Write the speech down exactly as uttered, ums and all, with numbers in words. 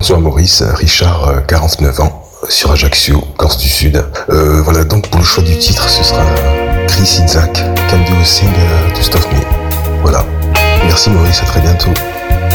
Bonsoir Maurice, Richard, euh, quarante-neuf ans, sur Ajaccio, Corse du Sud. Euh, voilà, donc pour le choix du titre, ce sera Chris Isaac, Can You Sing uh, to Stop Me. Voilà. Merci Maurice, à très bientôt.